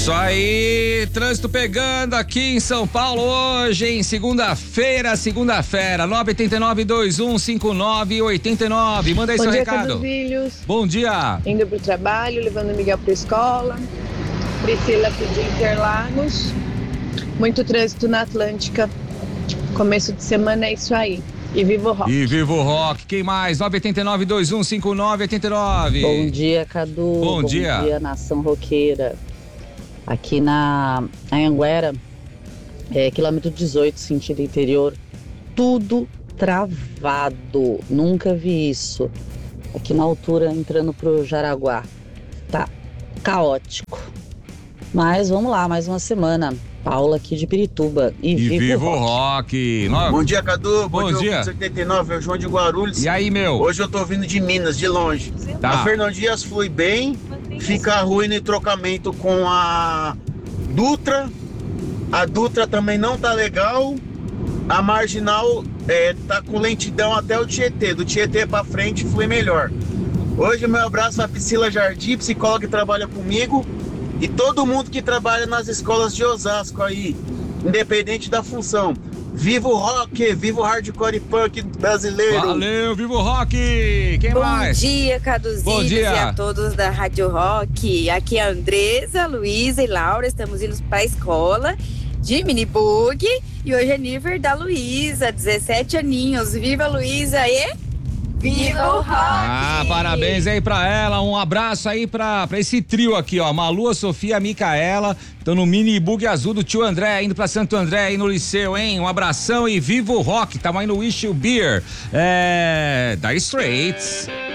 Isso aí, trânsito pegando aqui em São Paulo hoje, em segunda-feira, 989-2159-89. Manda aí seu recado. Bom dia, filhos. Bom dia. Indo pro trabalho, levando o Miguel pra escola. Priscila pediu Interlagos. Muito trânsito na Atlântica. Começo de semana é isso aí. E viva o rock. E viva o rock. Quem mais? 989-2159-89. Bom dia, Cadu. Bom dia. Bom dia, nação roqueira. Aqui na Anhanguera, quilômetro 18, sentido interior, tudo travado. Nunca vi isso. Aqui na altura, entrando pro Jaraguá. Tá caótico. Mas vamos lá, mais uma semana. Paula aqui de Pirituba. E viva o rock. Bom dia, Cadu. Bom dia. 79, é o João de Guarulhos. E aí, meu? Hoje eu tô vindo de Minas, de longe. Tá. A Fernão Dias flui bem, fica ruim no trocamento com a Dutra. A Dutra também não tá legal. A Marginal tá com lentidão até o Tietê. Do Tietê pra frente flui melhor. Hoje meu abraço à Priscila Jardim, psicóloga que trabalha comigo. E todo mundo que trabalha nas escolas de Osasco aí, independente da função. Viva o rock, viva o hardcore punk brasileiro. Valeu, viva o rock. Quem mais? Bom dia, Caduzinhos. Bom dia. E a todos da Rádio Rock. Aqui é a Andresa, Luísa e Laura. Estamos indo para a escola de minibug. E hoje é nível da Luísa, 17 aninhos. Viva, Luísa e... viva o rock! Ah, parabéns aí pra ela, um abraço aí pra esse trio aqui, ó, Malu, a Sofia, a Micaela, estão no mini bug azul do tio André, indo pra Santo André aí no liceu, hein? Um abração e viva o rock, tamo aí no Wish You Beer, Dire Straits.